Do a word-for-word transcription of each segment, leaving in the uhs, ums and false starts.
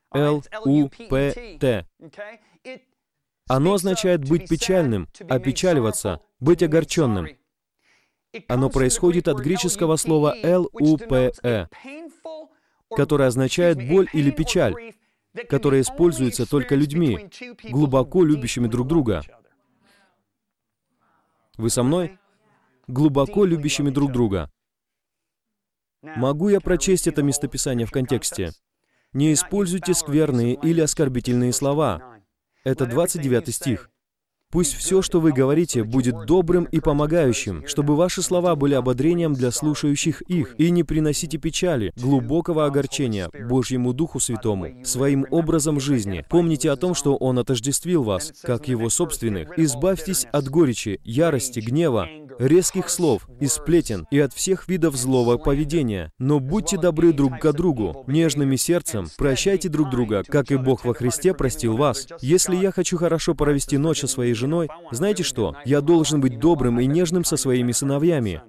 Л У П Т. Оно означает быть печальным, опечаливаться, быть огорченным. Оно происходит от греческого слова Л У П Э, которое означает боль или печаль, которое используется только людьми, глубоко любящими друг друга. Вы со мной? Глубоко любящими друг друга. Могу я прочесть это местописание в контексте? Не используйте скверные или оскорбительные слова. Это двадцать девятый стих. Пусть все, что вы говорите, будет добрым и помогающим, чтобы ваши слова были ободрением для слушающих их, и не приносите печали, глубокого огорчения Божьему Духу Святому, своим образом жизни. Помните о том, что Он отождествил вас, как Его собственных. Избавьтесь от горечи, ярости, гнева, резких слов и сплетен, и от всех видов злого поведения. Но будьте добры друг к другу, нежными сердцем, прощайте друг друга, как и Бог во Христе простил вас. Если я хочу хорошо провести ночь со своей женой, знаете что? Я должен быть добрым и нежным со своими сыновьями.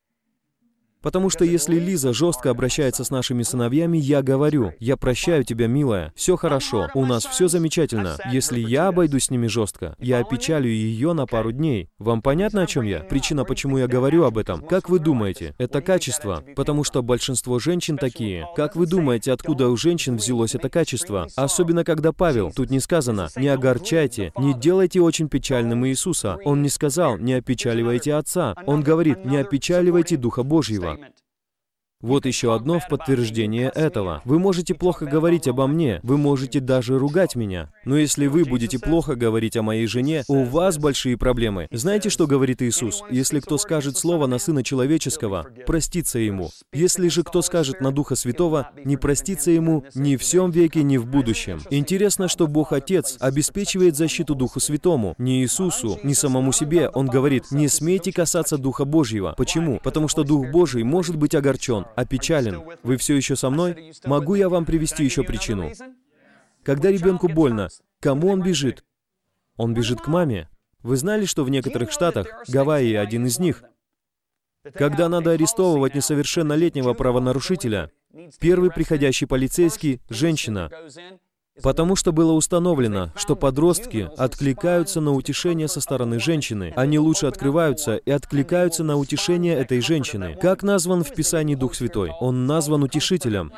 Потому что если Лиза жестко обращается с нашими сыновьями, я говорю: «Я прощаю тебя, милая, все хорошо, у нас все замечательно». Если я обойдусь с ними жестко, я опечалю ее на пару дней. Вам понятно, о чем я? Причина, почему я говорю об этом. Как вы думаете? Это качество, потому что большинство женщин такие. Как вы думаете, откуда у женщин взялось это качество? Особенно, когда Павел, тут не сказано: «Не огорчайте, не делайте очень печальным Иисуса». Он не сказал: «Не опечаливайте Отца». Он говорит: «Не опечаливайте Духа Божьего». Вот еще одно в подтверждение этого. Вы можете плохо говорить обо мне, вы можете даже ругать меня. Но если вы будете плохо говорить о моей жене, у вас большие проблемы. Знаете, что говорит Иисус? Если кто скажет слово на Сына Человеческого, простится ему. Если же кто скажет на Духа Святого, не простится ему ни в сем веке, ни в будущем. Интересно, что Бог Отец обеспечивает защиту Духу Святому. Не Иисусу, не самому себе. Он говорит: «Не смейте касаться Духа Божьего». Почему? Потому что Дух Божий может быть огорчен, опечален. Вы все еще со мной? Могу я вам привести еще причину? Когда ребенку больно, к кому он бежит? Он бежит к маме. Вы знали, что в некоторых штатах, Гавайи один из них, когда надо арестовывать несовершеннолетнего правонарушителя, первый приходящий полицейский – женщина. Потому что было установлено, что подростки откликаются на утешение со стороны женщины. Они лучше открываются и откликаются на утешение этой женщины. Как назван в Писании Дух Святой? Он назван утешителем.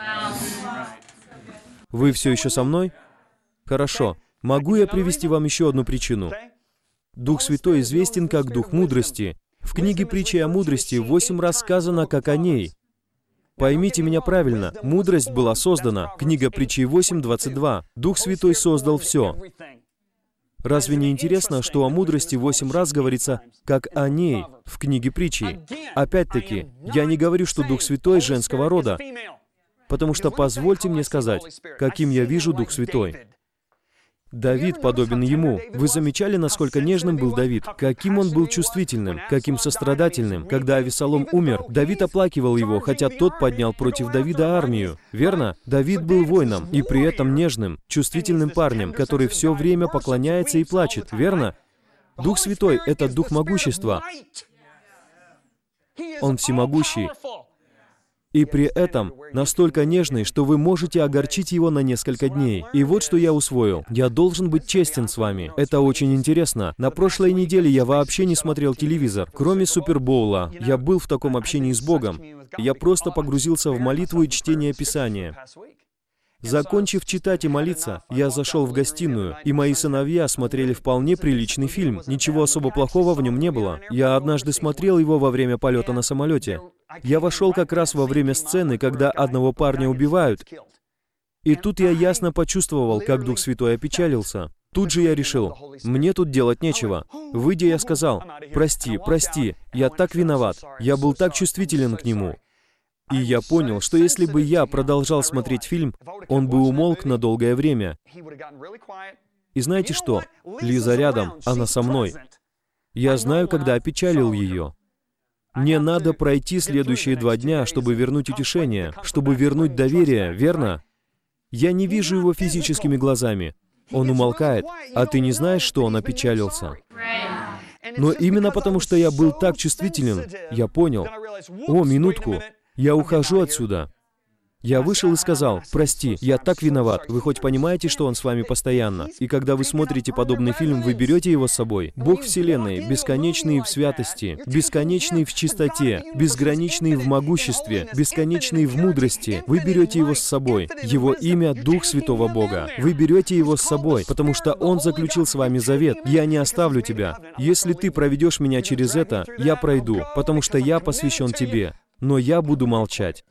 Вы все еще со мной? Хорошо. Могу я привести вам еще одну причину? Дух Святой известен как Дух мудрости. В книге «Притчи о мудрости» восемь раз сказано как о ней. Поймите меня правильно, мудрость была создана. Книга Притчи восемь, двадцать два. Дух Святой создал все. Разве не интересно, что о мудрости восемь раз говорится как о ней в книге Притчи? Опять-таки, я не говорю, что Дух Святой женского рода, потому что позвольте мне сказать, каким я вижу Дух Святой. Давид подобен ему. Вы замечали, насколько нежным был Давид? Каким он был чувствительным, каким сострадательным. Когда Авесолом умер, Давид оплакивал его, хотя тот поднял против Давида армию. Верно? Давид был воином, и при этом нежным, чувствительным парнем, который все время поклоняется и плачет. Верно? Дух Святой — это Дух могущества. Он всемогущий. И при этом настолько нежный, что вы можете огорчить его на несколько дней. И вот что я усвоил. Я должен быть честен с вами. Это очень интересно. На прошлой неделе я вообще не смотрел телевизор. Кроме Супербоула, я был в таком общении с Богом. Я просто погрузился в молитву и чтение Писания. Закончив читать и молиться, я зашел в гостиную, и мои сыновья смотрели вполне приличный фильм. Ничего особо плохого в нем не было. Я однажды смотрел его во время полета на самолете. Я вошел как раз во время сцены, когда одного парня убивают. И тут я ясно почувствовал, как Дух Святой опечалился. Тут же я решил, мне тут делать нечего. Выйдя, я сказал: «Прости, прости, я так виноват. Я был так чувствителен к нему». И я понял, что если бы я продолжал смотреть фильм, он бы умолк на долгое время. И знаете что? Лиза рядом, она со мной. Я знаю, когда опечалил ее. Мне надо пройти следующие два дня, чтобы вернуть утешение, чтобы вернуть доверие, верно? Я не вижу его физическими глазами. Он умолкает, а ты не знаешь, что он опечалился. Но именно потому, что я был так чувствителен, я понял: «О, минутку, я ухожу отсюда». Я вышел и сказал: «Прости, я так виноват. Вы хоть понимаете, что Он с вами постоянно? И когда вы смотрите подобный фильм, вы берете его с собой. Бог Вселенной, бесконечный в святости, бесконечный в чистоте, безграничный в могуществе, бесконечный в мудрости. Вы берете его с собой. Его имя — Дух Святого Бога. Вы берете его с собой, потому что Он заключил с вами завет. Я не оставлю тебя. Если ты проведешь меня через это, я пройду, потому что я посвящен тебе. Но я буду молчать».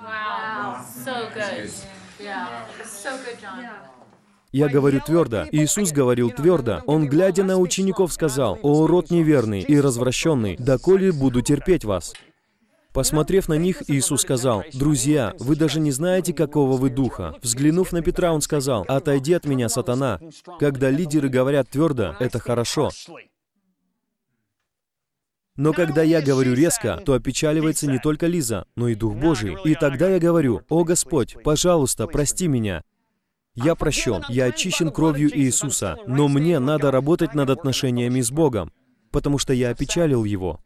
Я говорю твердо. Иисус говорил твердо. Он, глядя на учеников, сказал: «О, род неверный и развращенный, доколе буду терпеть вас». Посмотрев на них, Иисус сказал: «Друзья, вы даже не знаете, какого вы духа». Взглянув на Петра, Он сказал: «Отойди от меня, сатана». Когда лидеры говорят твердо, это хорошо. Но когда я говорю резко, то опечаливается не только Лиза, но и Дух Божий. И тогда я говорю: «О Господь, пожалуйста, прости меня. Я прощен, я очищен кровью Иисуса, но мне надо работать над отношениями с Богом, потому что я опечалил Его».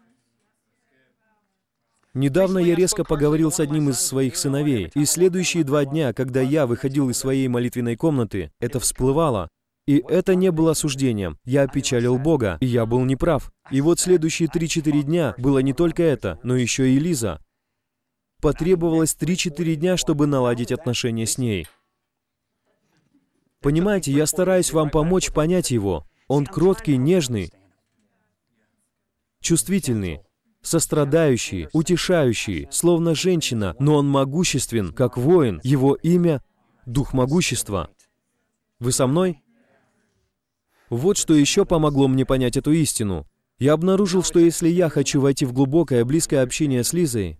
Недавно я резко поговорил с одним из своих сыновей, и следующие два дня, когда я выходил из своей молитвенной комнаты, это всплывало. И это не было осуждением. Я опечалил Бога, и я был неправ. И вот следующие три-четыре дня было не только это, но еще и Лиза. Потребовалось три-четыре дня, чтобы наладить отношения с ней. Понимаете, я стараюсь вам помочь понять его. Он кроткий, нежный, чувствительный, сострадающий, утешающий, словно женщина, но он могуществен, как воин. Его имя — Дух могущества. Вы со мной? Вот что еще помогло мне понять эту истину. Я обнаружил, что если я хочу войти в глубокое, близкое общение с Лизой,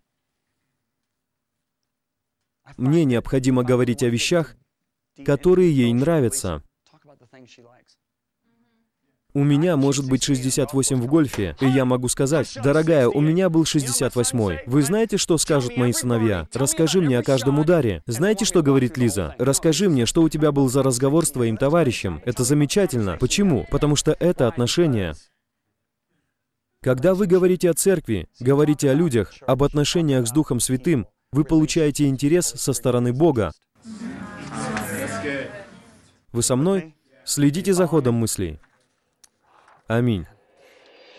мне необходимо говорить о вещах, которые ей нравятся. У меня может быть шестьдесят восемь в гольфе, и я могу сказать: «Дорогая, у меня был шестьдесят восьмой. Вы знаете, что скажут мои сыновья? Расскажи мне о каждом ударе». Знаете, что говорит Лиза? «Расскажи мне, что у тебя был за разговор с твоим товарищем». Это замечательно. Почему? Потому что это отношения. Когда вы говорите о церкви, говорите о людях, об отношениях с Духом Святым, вы получаете интерес со стороны Бога. Вы со мной? Следите за ходом мыслей. Аминь.